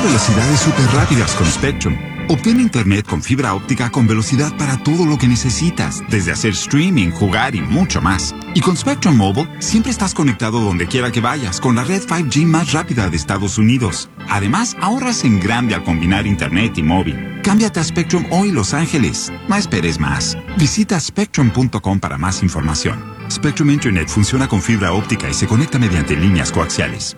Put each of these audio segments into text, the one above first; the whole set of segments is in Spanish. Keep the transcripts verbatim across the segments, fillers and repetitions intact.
velocidades súper rápidas con Spectrum. Obtén internet con fibra óptica con velocidad para todo lo que necesitas, desde hacer streaming, jugar y mucho más. Y con Spectrum Mobile, siempre estás conectado donde quiera que vayas, con la red cinco G más rápida de Estados Unidos. Además, ahorras en grande al combinar internet y móvil. Cámbiate a Spectrum hoy, Los Ángeles. No esperes más. Visita spectrum punto com para más información. Spectrum Internet funciona con fibra óptica y se conecta mediante líneas coaxiales.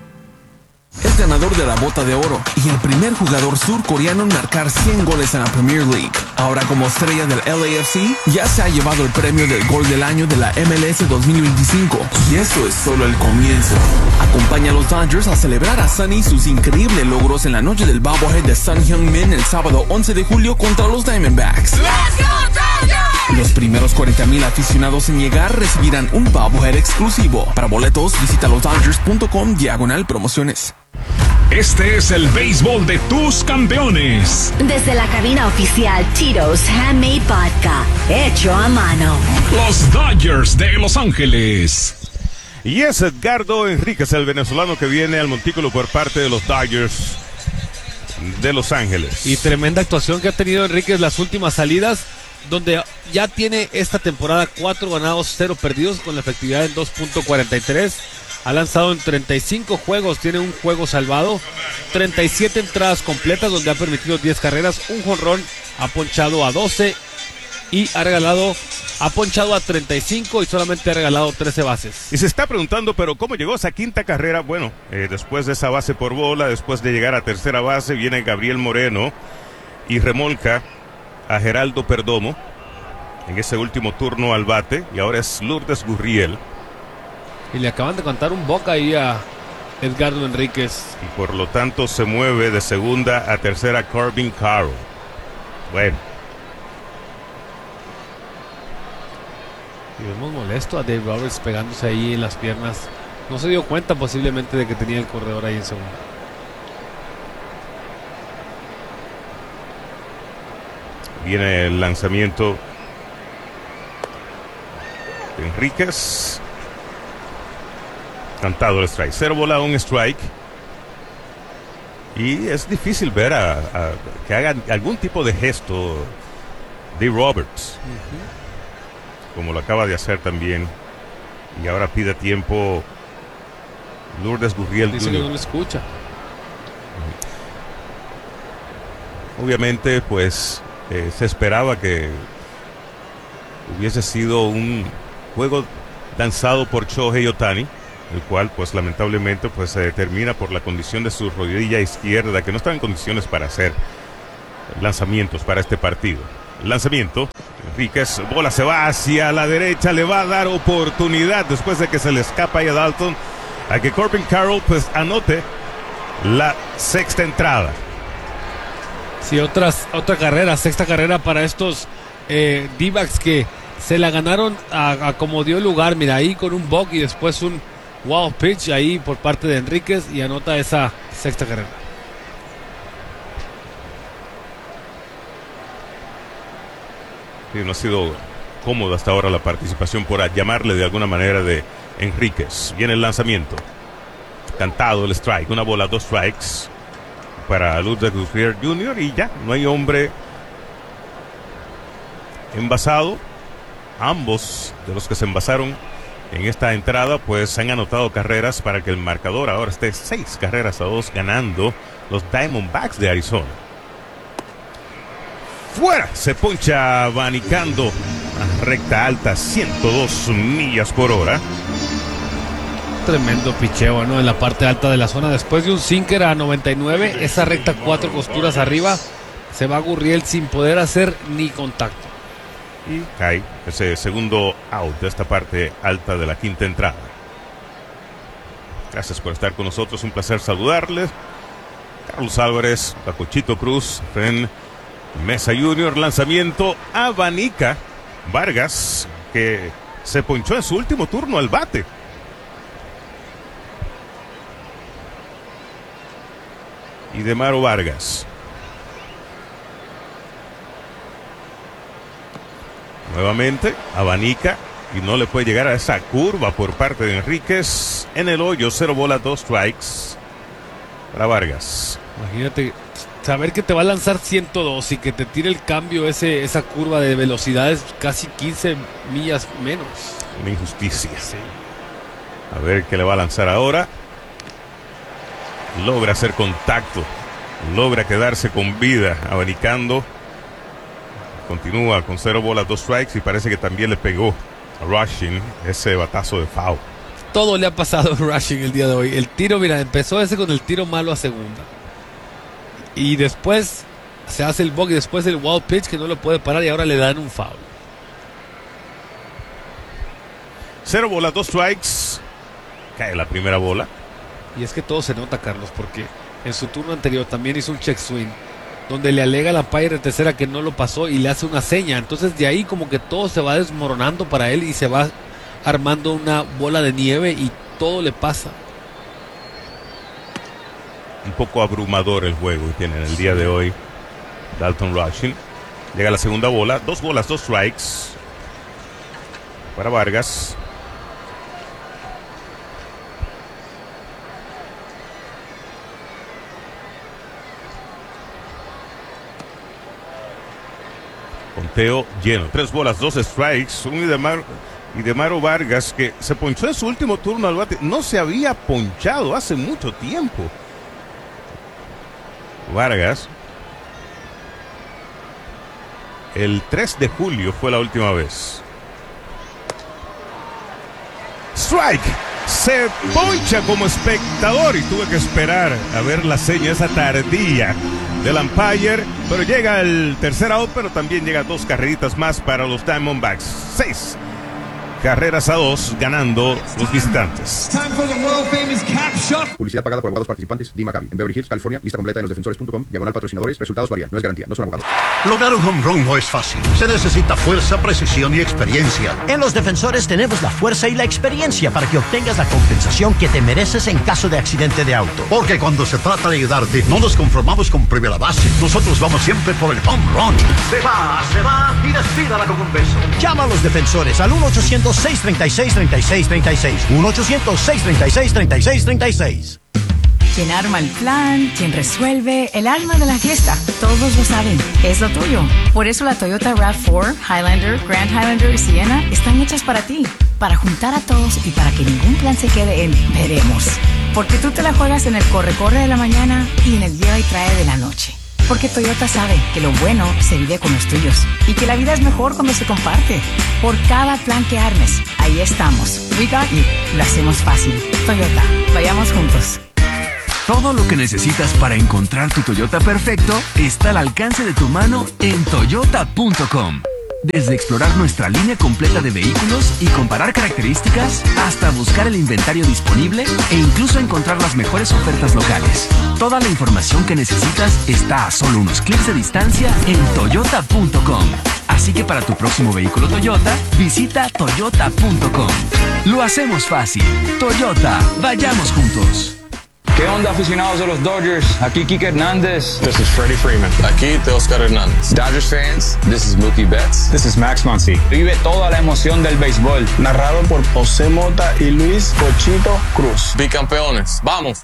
Es ganador de la Bota de Oro y el primer jugador surcoreano en marcar cien goles en la Premier League. Ahora, como estrella del L A F C, ya se ha llevado el premio del Gol del Año de la M L S dos mil veinticinco. Y eso es solo el comienzo. Acompaña a los Dodgers a celebrar a Sonny sus increíbles logros en la noche del Bobblehead de Son Heung-min el sábado once de julio contra los Diamondbacks. ¡Let's go, Dodgers! Los primeros cuarenta mil aficionados en llegar recibirán un Bobblehead exclusivo. Para boletos, visita los dodgers punto com diagonal promociones. Este es el béisbol de tus campeones. Desde la cabina oficial Tito's Handmade Vodka, hecho a mano. Los Dodgers de Los Ángeles. Y es Edgardo Enríquez, el venezolano que viene al montículo por parte de los Dodgers de Los Ángeles. Y tremenda actuación que ha tenido Enríquez las últimas salidas, donde ya tiene esta temporada cuatro ganados, cero perdidos, con la efectividad en dos punto cuarenta y tres. Ha lanzado en treinta y cinco juegos, tiene un juego salvado, treinta y siete entradas completas donde ha permitido diez carreras, un jonrón, ha ponchado a doce y ha regalado, ha ponchado a treinta y cinco y solamente ha regalado trece bases. Y se está preguntando, pero ¿cómo llegó a esa quinta carrera? Bueno, eh, después de esa base por bola, después de llegar a tercera base, viene Gabriel Moreno y remolca a Geraldo Perdomo en ese último turno al bate, y ahora es Lourdes Gurriel. Y le acaban de contar un boca ahí a Edgardo Enríquez. Y por lo tanto se mueve de segunda a tercera Corbin Carroll. Bueno. Y vemos molesto a Dave Roberts pegándose ahí en las piernas. No se dio cuenta posiblemente de que tenía el corredor ahí en segunda. Viene el lanzamiento de Enríquez. Cantado el strike. Cero bola, un strike. Y es difícil ver a, a que haga algún tipo de gesto de Roberts. Uh-huh. Como lo acaba de hacer también. Y ahora pide tiempo Lourdes Gurriel. Dice que no lo escucha. Uh-huh. Obviamente, pues eh, se esperaba que hubiese sido un juego lanzado por Shohei Ohtani, el cual pues lamentablemente pues se determina por la condición de su rodilla izquierda, que no está en condiciones para hacer lanzamientos para este partido. Lanzamiento, Enríquez, bola se va hacia la derecha, le va a dar oportunidad después de que se le escapa ahí a Dalton a que Corbin Carroll pues anote la sexta entrada. Sí, otras, otra carrera, sexta carrera para estos eh, D-backs que se la ganaron a, a como dio lugar, mira, ahí con un buck y después un wow pitch ahí por parte de Enríquez y anota esa sexta carrera. Sí, no ha sido cómoda hasta ahora la participación, por llamarle de alguna manera, de Enríquez. Viene el lanzamiento. Cantado el strike. Una bola, dos strikes para Lourdes Gurriel junior Y ya, no hay hombre envasado. Ambos de los que se envasaron en esta entrada pues han anotado carreras para que el marcador ahora esté seis carreras a dos ganando los Diamondbacks de Arizona. Fuera, se poncha abanicando a recta alta, ciento dos millas por hora. Tremendo picheo, ¿no? En la parte alta de la zona, después de un sinker a noventa y nueve, esa recta cuatro costuras arriba, se va Gurriel sin poder hacer ni contacto. Y cae ese segundo out de esta parte alta de la quinta entrada. Gracias por estar con nosotros, un placer saludarles. Carlos Álvarez, Pacochito Cruz, Ren Mesa junior Lanzamiento, abanica Vargas, que se ponchó en su último turno al bate. Y Demaro Vargas. Nuevamente, abanica y no le puede llegar a esa curva por parte de Enríquez. En el hoyo, cero bola, dos strikes para Vargas. Imagínate saber que te va a lanzar ciento dos y que te tire el cambio, ese, esa curva de velocidades casi quince millas menos. Una injusticia. Sí. A ver qué le va a lanzar ahora. Logra hacer contacto. Logra quedarse con vida, abanicando. Continúa con cero bolas, dos strikes y parece que también le pegó a Rushing ese batazo de foul. Todo le ha pasado a Rushing el día de hoy. El tiro, mira, empezó ese con el tiro malo a segunda. Y después se hace el bug y después el wild pitch que no lo puede parar y ahora le dan un foul. Cero bolas, dos strikes. Cae la primera bola. Y es que todo se nota, Carlos, porque en su turno anterior también hizo un check swing donde le alega a la umpire de tercera que no lo pasó y le hace una seña. Entonces de ahí como que todo se va desmoronando para él y se va armando una bola de nieve y todo le pasa. Un poco abrumador el juego que tiene en el día de hoy Dalton Rushing. Llega la segunda bola, dos bolas, dos strikes para Vargas. Conteo lleno, tres bolas, dos strikes. Un Idemar, Idemaro Vargas que se ponchó en su último turno al bate. No se había ponchado hace mucho tiempo. Vargas, el tres de julio fue la última vez. Strike, se poncha como espectador y tuve que esperar a ver la seña esa tardía del umpire, pero llega el tercer out, pero también llega dos carreritas más para los Diamondbacks. Seis carreras a dos, ganando los visitantes. Publicidad pagada por abogados participantes. D. Maccabi. En Beverly Hills, California. Lista completa en los defensores punto com. Diagonal patrocinadores. Resultados varían. No es garantía. No son abogados. Lograr un home run no es fácil. Se necesita fuerza, precisión y experiencia. En los defensores tenemos la fuerza y la experiencia para que obtengas la compensación que te mereces en caso de accidente de auto. Porque cuando se trata de ayudarte, no nos conformamos con primera base. Nosotros vamos siempre por el home run. Se va, se va y despídala con un beso. Llama a los defensores al uno ochocientos, seis treinta y seis, treinta y seis treinta y seis. uno ochocientos, seis treinta y seis, treinta y seis treinta y seis. Quien arma el plan, quien resuelve, el alma de la fiesta. Todos lo saben, es lo tuyo. Por eso la Toyota RAV cuatro, Highlander, Grand Highlander y Sienna están hechas para ti. Para juntar a todos y para que ningún plan se quede en veremos. Porque tú te la juegas en el corre-corre de la mañana y en el lleva y trae de la noche. Porque Toyota sabe que lo bueno se vive con los tuyos y que la vida es mejor cuando se comparte. Por cada plan que armes, ahí estamos. We got you. Lo hacemos fácil. Toyota, vayamos juntos. Todo lo que necesitas para encontrar tu Toyota perfecto está al alcance de tu mano en toyota punto com. Desde explorar nuestra línea completa de vehículos y comparar características, hasta buscar el inventario disponible e incluso encontrar las mejores ofertas locales. Toda la información que necesitas está a solo unos clics de distancia en toyota punto com. Así que para tu próximo vehículo Toyota, visita toyota punto com. Lo hacemos fácil. Toyota, vayamos juntos. ¿Qué onda, aficionados de los Dodgers? Aquí Kike Hernández. This is Freddie Freeman. Aquí Teoscar Hernández. Dodgers fans, this is Mookie Betts. This is Max Muncy. Vive toda la emoción del béisbol. Narrado por José Mota y Luis Cochito Cruz. Bicampeones. ¡Vamos!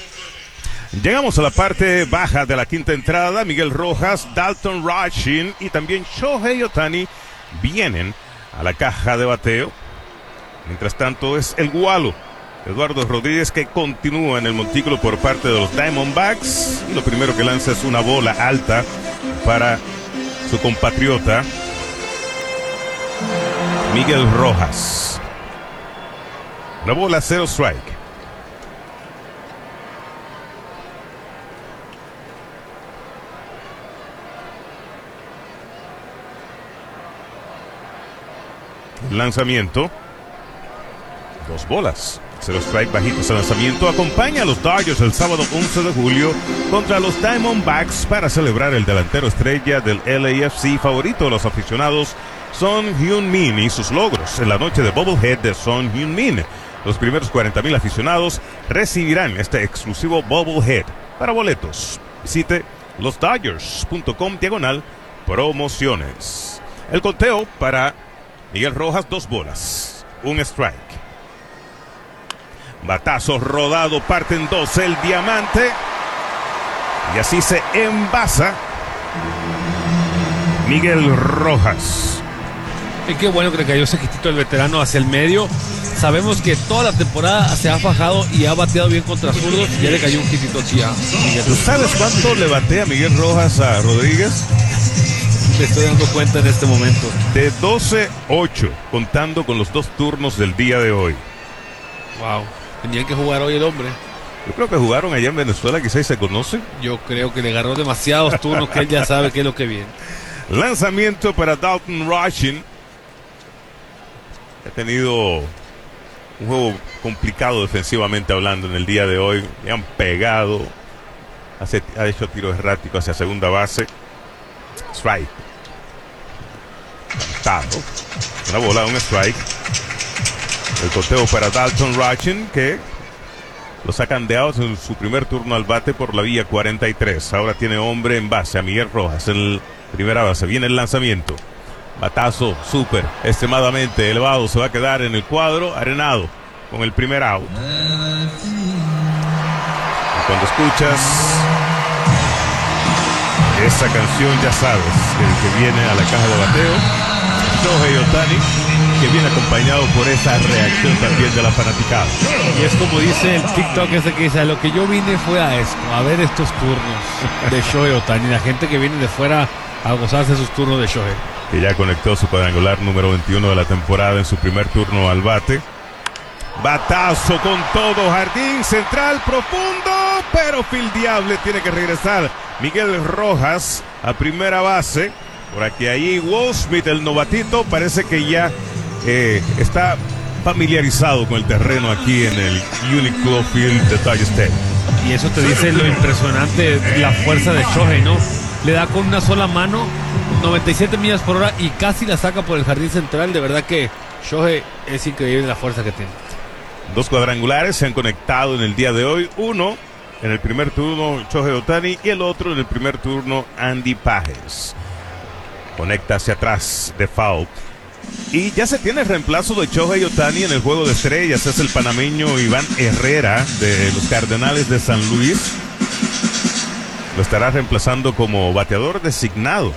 Llegamos a la parte baja de la quinta entrada. Miguel Rojas, Dalton Rushing y también Shohei Ohtani vienen a la caja de bateo. Mientras tanto es el gualo Eduardo Rodríguez que continúa en el montículo por parte de los Diamondbacks. Y lo primero que lanza es una bola alta para su compatriota Miguel Rojas. Una bola, cero strike. Lanzamiento. Dos bolas. Cero strike bajitos al lanzamiento. Acompaña a los Dodgers el sábado once de julio contra los Diamondbacks para celebrar el delantero estrella del L A F C, favorito de los aficionados, Son Heung-min, y sus logros en la noche de Bobblehead de Son Heung-min. Los primeros cuarenta mil aficionados recibirán este exclusivo Bobblehead. Para boletos, visite los dodgers punto com diagonal promociones. El conteo para Miguel Rojas, dos bolas, un strike. Batazo rodado, parte en dos el diamante. Y así se envasa Miguel Rojas. Y qué bueno que le cayó ese quitito el veterano hacia el medio. Sabemos que toda la temporada se ha fajado y ha bateado bien contra zurdos. Y ya le cayó un quitito aquí a Miguel. ¿Tú sabes cuánto le batea Miguel Rojas a Rodríguez? Me estoy dando cuenta en este momento. De doce ocho, contando con los dos turnos del día de hoy. Wow. Tenían que jugar hoy el hombre. Yo creo que jugaron allá en Venezuela, quizás se conocen. Yo creo que le agarró demasiados turnos que él ya sabe qué es lo que viene. Lanzamiento para Dalton Rushing. Ha tenido un juego complicado defensivamente hablando en el día de hoy. Le han pegado. Hace, ha hecho tiros erráticos hacia segunda base. Strike. Cantado. Una bola, un strike. El coteo para Dalton Rushing, que lo sacan de outs en su primer turno al bate por la vía cuarenta y tres. Ahora tiene hombre en base a Miguel Rojas en primera base. Viene el lanzamiento. Batazo súper, extremadamente elevado. Se va a quedar en el cuadro, arenado, con el primer out. Y cuando escuchas esa canción, ya sabes que el que viene a la caja de bateo, Shohei Ohtani, que viene acompañado por esa reacción también de la fanaticada. Y es como dice el TikTok ese que dice: a lo que yo vine fue a esto, a ver estos turnos de Shohei Ohtani. La gente que viene de fuera a gozarse sus turnos de Shohei. Que ya conectó su cuadrangular número veintiuno de la temporada en su primer turno al bate. Batazo con todo, jardín central profundo, pero fildeable. Tiene que regresar Miguel Rojas a primera base. Por aquí allí Goldschmidt, el novatito, parece que ya eh, está familiarizado con el terreno aquí en el Uniqlo Field de Dodger Stadium. Y eso te dice lo impresionante, la fuerza de Shohei, ¿no? Le da con una sola mano noventa y siete millas por hora y casi la saca por el jardín central. De verdad que Shohei es increíble la fuerza que tiene. Dos cuadrangulares se han conectado en el día de hoy. Uno en el primer turno, Shohei Ohtani, y el otro en el primer turno, Andy Pages. Conecta hacia atrás de foul. Y ya se tiene el reemplazo de Shohei Ohtani en el juego de estrellas. Es el panameño Iván Herrera de los Cardenales de San Luis. Lo estará reemplazando como bateador designado.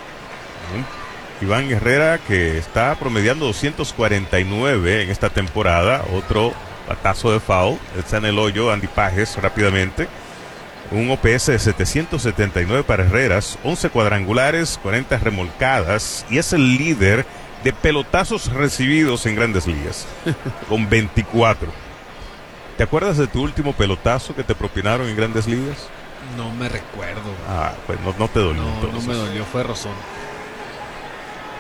Iván Herrera, que está promediando doscientos cuarenta y nueve en esta temporada. Otro batazo de foul. Está en el hoyo Andy Pages rápidamente. Un O P S de setecientos setenta y nueve para Herreras, once cuadrangulares, cuarenta remolcadas, y es el líder de pelotazos recibidos en Grandes Ligas, con veinticuatro. ¿Te acuerdas de tu último pelotazo que te propinaron en Grandes Ligas? No me recuerdo. Ah, pues no, no te dolió. No, entonces. no me dolió, fue rozón.